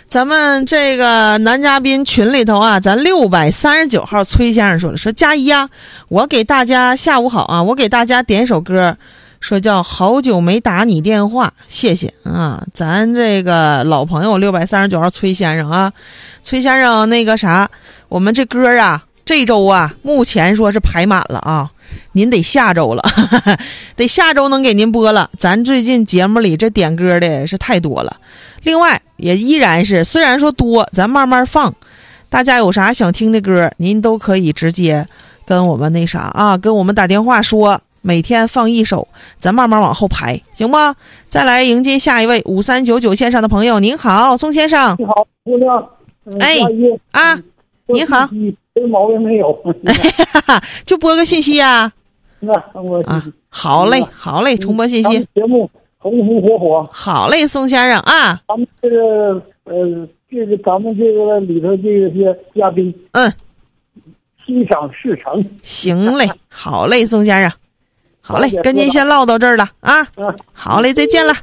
咱们这个男嘉宾群里头啊，咱639号崔先生说了，说佳怡啊，我给大家下午好啊，我给大家点一首歌，说叫好久没打你电话，谢谢啊。咱这个老朋友639号崔先生啊，崔先生那个啥，我们这歌啊这周啊目前说是排满了啊，您得下周了得下周能给您播了。咱最近节目里这点歌的是太多了，另外也依然是虽然说多，咱慢慢放，大家有啥想听的歌您都可以直接跟我们那啥啊，跟我们打电话说，每天放一首，咱慢慢往后排，行吗？再来迎接下一位5399线上的朋友。您好，宋先生。 你好，姑娘。 哎啊，你好。 没毛病没有就播个信息啊。 啊， 好嘞好嘞，重播信息。 节目红红火火。 好嘞，宋先生啊。 咱们这个咱们这个里头这些嘉宾，心想事成。 行嘞，好嘞，宋先生。好嘞，跟您先唠到这儿了啊。好嘞，再见了。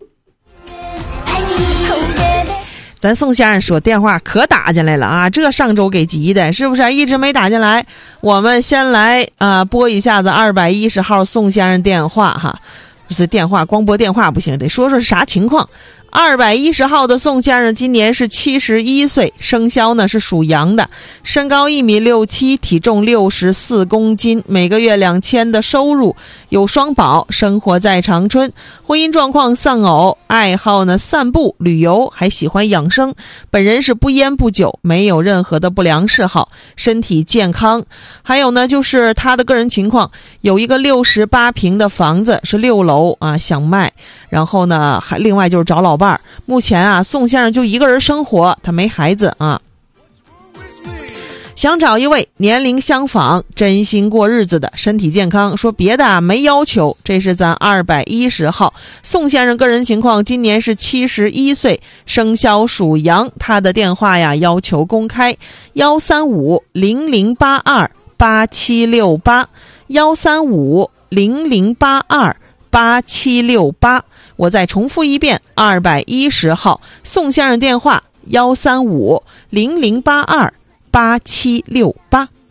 咱宋先生说电话可打进来了啊，这上周给急的，是不是一直没打进来？我们先来拨一下子210号宋先生电话哈，不是电话，光拨电话不行，得说说是啥情况。210号的宋先生今年是71岁，生肖呢是属羊的，身高1.67米，体重64公斤，每个月2000的收入，有双保，生活在长春，婚姻状况丧偶，爱好呢散步旅游，还喜欢养生，本人是不烟不酒，没有任何的不良嗜好，身体健康。还有呢就是他的个人情况，有一个68平的房子，是6楼啊，想卖，然后呢还另外就是找老伴儿。目前啊宋先生就一个人生活，他没孩子啊，想找一位年龄相仿，真心过日子的，身体健康，说别的没要求。这是咱210号宋先生个人情况，今年是71岁，生肖属羊，他的电话呀要求公开13500828768 13500828768。我再重复一遍，210号宋先生电话13500828768。